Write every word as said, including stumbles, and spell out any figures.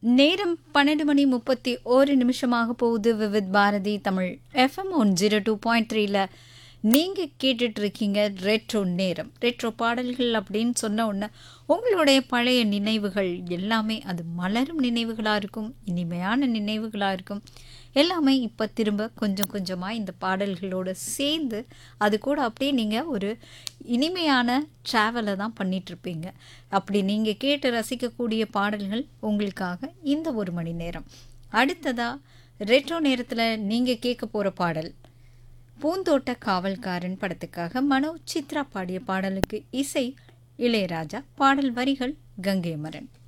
நேரம் பன்னிரண்டு மணி முப்பத்தி ஒரு நிமிஷமாக போகுது. Vividh Bharathi Tamil FM one zero two point த்ரீல நீங்கள் கேட்டுட்டு இருக்கீங்க ரெட்ரோ நேரம். ரெட்ரோ பாடல்கள் அப்படின்னு சொன்ன உடனே உங்களுடைய பழைய நினைவுகள் எல்லாமே அது மலரும் நினைவுகளாக இருக்கும், இனிமையான நினைவுகளாக இருக்கும். எல்லாமே இப்போ திரும்ப கொஞ்சம் கொஞ்சமாக இந்த பாடல்களோடு சேர்ந்து அது கூட அப்படியே நீங்கள் ஒரு இனிமையான ட்ராவலை தான் பண்ணிகிட்ருப்பீங்க. அப்படி நீங்கள் கேட்டு ரசிக்கக்கூடிய பாடல்கள் உங்களுக்காக இந்த ஒரு மணி நேரம். அடுத்ததாக ரெட்ரோ நேரத்தில் நீங்கள் கேட்க போகிற பாடல் பூந்தோட்ட காவல்காரன் படத்துக்காக மனோ சித்ரா பாடிய பாடலுக்கு இசை இளையராஜா, பாடல் வரிகள் கங்கை அமரன்.